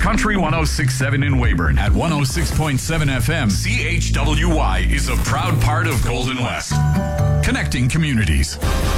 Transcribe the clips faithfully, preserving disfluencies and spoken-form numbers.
Country one oh six point seven in Weyburn. At one oh six point seven F M, C H W Y is a proud part of Golden West. Connecting communities.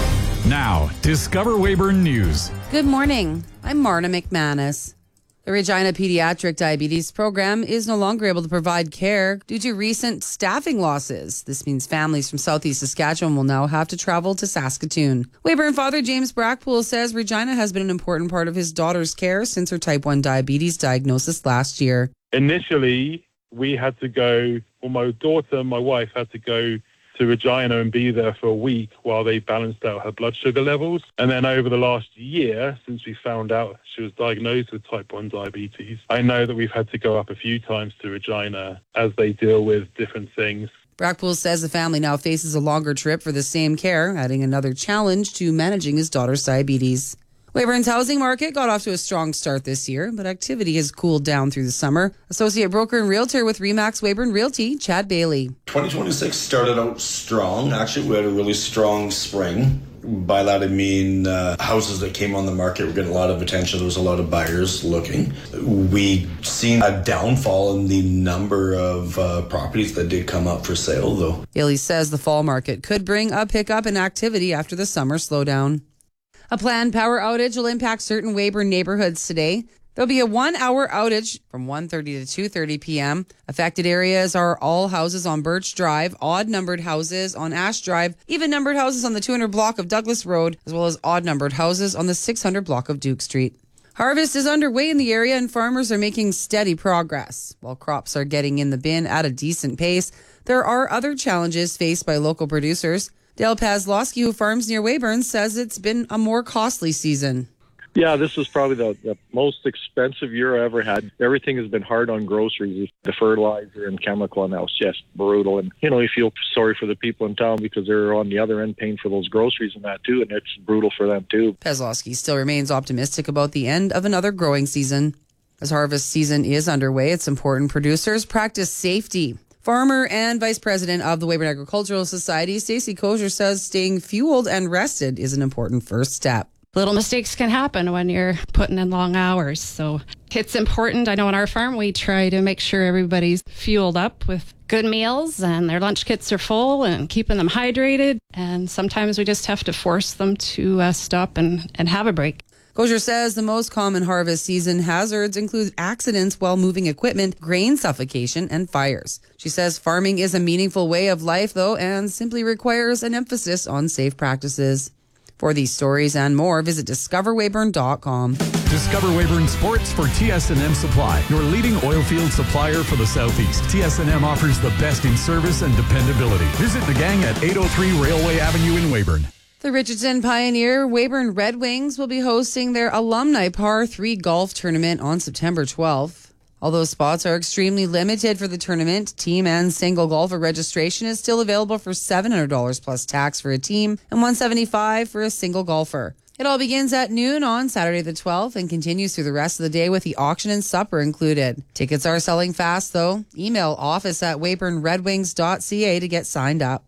Now, Discover Weyburn News. Good morning. I'm Marna McManus. The Regina Pediatric Diabetes Program is no longer able to provide care due to recent staffing losses. This means families from southeast Saskatchewan will now have to travel to Saskatoon. Weyburn father James Brackpool says Regina has been an important part of his daughter's care since her type one diabetes diagnosis last year. Initially, we had to go, well, my daughter and my wife had to go to Regina and be there for a week while they balanced out her blood sugar levels. And then over the last year, since we found out she was diagnosed with type one diabetes, I know that we've had to go up a few times to Regina as they deal with different things. Brackpool says the family now faces a longer trip for the same care, adding another challenge to managing his daughter's diabetes. Weyburn's housing market got off to a strong start this year, but activity has cooled down through the summer. Associate broker and realtor with Remax Weyburn Realty, Chad Bailey. twenty twenty-six started out strong. Actually, we had a really strong spring. By that I mean uh, houses that came on the market were getting a lot of attention. There was a lot of buyers looking. We seen a downfall in the number of uh, properties that did come up for sale, though. Bailey says the fall market could bring a pickup in activity after the summer slowdown. A planned power outage will impact certain Weyburn neighborhoods today. There'll be a one-hour outage from one thirty to two thirty p.m. Affected areas are all houses on Birch Drive, odd-numbered houses on Ash Drive, even-numbered houses on the two hundred block of Douglas Road, as well as odd-numbered houses on the six hundred block of Duke Street. Harvest is underway in the area and farmers are making steady progress. While crops are getting in the bin at a decent pace, there are other challenges faced by local producers. Dale Pazlowski, who farms near Weyburn, says it's been a more costly season. Yeah, this was probably the, the most expensive year I ever had. Everything has been hard on groceries. The fertilizer and chemical, and that was just brutal. And, you know, you feel sorry for the people in town because they're on the other end paying for those groceries and that too, and it's brutal for them too. Pazlowski still remains optimistic about the end of another growing season. As harvest season is underway, it's important producers practice safety. Farmer and Vice President of the Weyburn Agricultural Society, Stacey Kosher, says staying fueled and rested is an important first step. Little mistakes can happen when you're putting in long hours. So it's important. I know on our farm, we try to make sure everybody's fueled up with good meals and their lunch kits are full and keeping them hydrated. And sometimes we just have to force them to uh, stop and, and have a break. Kosher says the most common harvest season hazards include accidents while moving equipment, grain suffocation, and fires. She says farming is a meaningful way of life, though, and simply requires an emphasis on safe practices. For these stories and more, visit discover weyburn dot com. Discover Weyburn Sports for T S and M Supply, your leading oil field supplier for the Southeast. T S and M offers the best in service and dependability. Visit the gang at eight oh three Railway Avenue in Weyburn. The Richardson Pioneer Weyburn Red Wings will be hosting their alumni par three golf tournament on September twelfth. Although spots are extremely limited for the tournament, team and single golfer registration is still available for seven hundred dollars plus tax for a team and one hundred seventy-five dollars for a single golfer. It all begins at noon on Saturday the twelfth and continues through the rest of the day with the auction and supper included. Tickets are selling fast though. Email office at weyburn red wings dot c a to get signed up.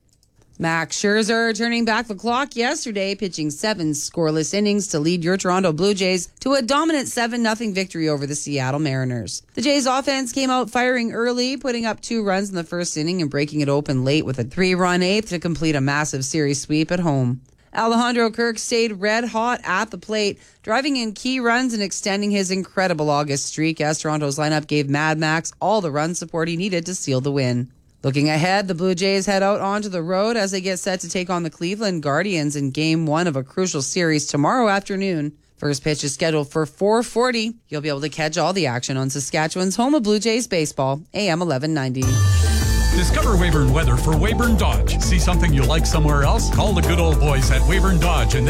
Max Scherzer turning back the clock yesterday, pitching seven scoreless innings to lead your Toronto Blue Jays to a dominant seven nothing victory over the Seattle Mariners. The Jays offense came out firing early, putting up two runs in the first inning and breaking it open late with a three-run eighth to complete a massive series sweep at home. Alejandro Kirk stayed red hot at the plate, driving in key runs and extending his incredible August streak as Toronto's lineup gave Mad Max all the run support he needed to seal the win. Looking ahead, the Blue Jays head out onto the road as they get set to take on the Cleveland Guardians in Game one of a crucial series tomorrow afternoon. First pitch is scheduled for four forty. You'll be able to catch all the action on Saskatchewan's home of Blue Jays baseball, A M eleven ninety. Discover Weyburn weather for Weyburn Dodge. See something you like somewhere else? Call the good old boys at Weyburn Dodge and